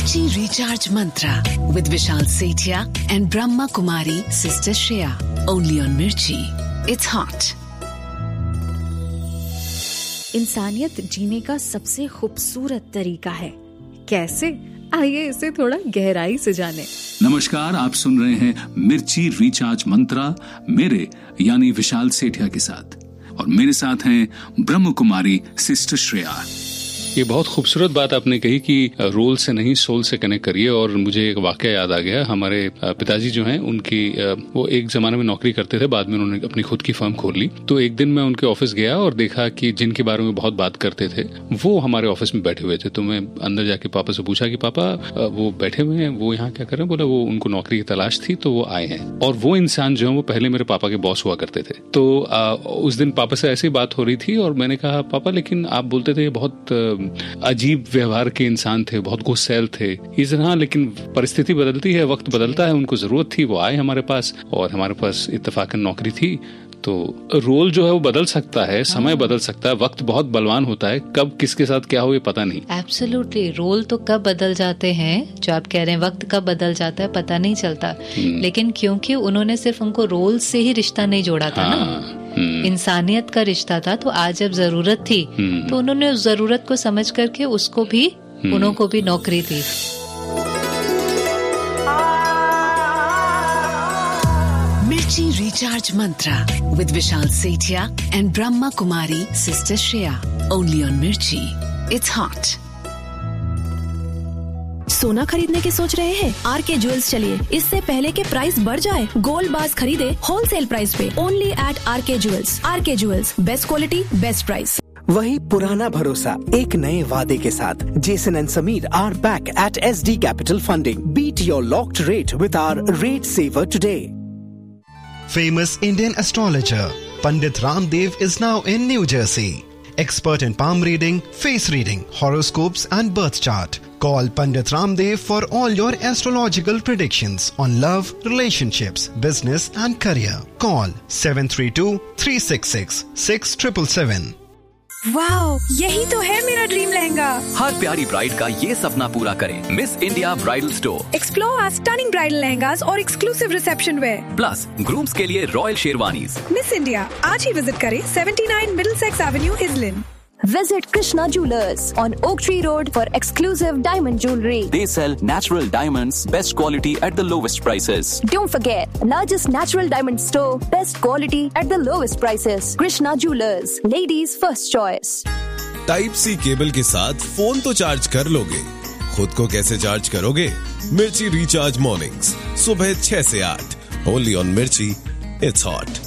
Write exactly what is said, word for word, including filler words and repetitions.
Mirchi Recharge Mantra with Vishal Sethia and Brahma Kumari Sister Shreya. Only on Mirchi. It's hot. इंसानियत जीने का सबसे खूबसूरत तरीका है। कैसे? आइए इसे थोड़ा गहराई से जाने। नमस्कार, आप सुन रहे हैं मिर्ची रिचार्ज मंत्रा मेरे यानी विशाल सेठिया के साथ, और मेरे साथ हैं ब्रह्म कुमारी सिस्टर श्रेया। ये बहुत खूबसूरत बात आपने कही कि रोल से नहीं सोल से कनेक्ट करिए, और मुझे एक वाकया याद आ गया। हमारे पिताजी जो हैं उनकी वो एक जमाने में नौकरी करते थे, बाद में उन्होंने अपनी खुद की फर्म खोल ली। तो एक दिन मैं उनके ऑफिस गया और देखा कि जिनके बारे में बहुत बात करते थे वो हमारे ऑफिस में बैठे हुए थे। तो मैं अंदर जाके पापा से पूछा कि पापा वो बैठे हुए हैं, वो यहाँ क्या कर रहे हैं? बोला वो उनको नौकरी की तलाश थी तो वो आए हैं। और वो इंसान जो है वो पहले मेरे पापा के बॉस हुआ करते थे। तो उस दिन पापा से ऐसी बात हो रही थी और मैंने कहा पापा लेकिन आप बोलते थे बहुत अजीब व्यवहार के इंसान थे, बहुत गुस्सैल थे। इस तरह लेकिन परिस्थिति बदलती है, वक्त बदलता है, उनको जरूरत थी, वो आए हमारे पास और हमारे पास इत्तेफाकन नौकरी थी। तो रोल जो है वो बदल सकता है, समय बदल सकता है, वक्त बहुत बलवान होता है, कब किसके साथ क्या हो ये पता नहीं। एब्सोल्युटली, रोल तो कब बदल जाते हैं, जो आप कह रहे हैं वक्त कब बदल जाता है पता नहीं चलता। लेकिन क्योंकि उन्होंने सिर्फ उनको रोल से ही रिश्ता नहीं जोड़ा था हाँ, ना, इंसानियत का रिश्ता था। तो आज जब जरूरत थी तो उन्होंने उस जरूरत को समझ करके उसको भी उनको भी नौकरी दी। Mirchi Recharge Mantra with Vishal Sethia and Brahma Kumari Sister Shreya. Only on Mirchi. It's hot. सोना खरीदने की सोच रहे हैं? आर के ज्वेल्स चलिए, इससे पहले के प्राइस बढ़ जाए, गोल्ड बार्स खरीदे होलसेल प्राइस पे ओनली एट आर के ज्वेल्स। आर के jewels, best quality best price. वही पुराना भरोसा एक नए वादे के साथ। Jason and Sameer are back at S D capital funding. Beat your locked rate with hour rate saver today. Famous Indian astrologer Pandit Ramdev is now in New Jersey. Expert in palm reading, face reading, horoscopes and birth chart. Call Pandit Ramdev for all your astrological predictions on love, relationships, business and career. Call seven three two, three six six, six seven seven seven. Wow, यही तो है मेरा dream lehenga. हर प्यारी bride का ये सपना पूरा करें miss India bridal store. Explore our stunning bridal lehengas और exclusive reception where, plus grooms के लिए रॉयल शेरवानीज। मिस इंडिया आज ही विजिट करें seventy nine Middlesex Avenue इजलिन। Visit Krishna Jewelers on Oak Tree Road for exclusive diamond jewelry. They sell natural diamonds, best quality at the lowest prices. Don't forget, largest natural diamond store, best quality at the lowest prices. Krishna Jewelers, ladies first choice. Type C cable के साथ phone तो charge कर लोगे, खुद को कैसे charge करोगे? मिर्ची रिचार्ज मॉर्निंग्स सुबह छह से आठ, ओनली ऑन मिर्ची। It's hot.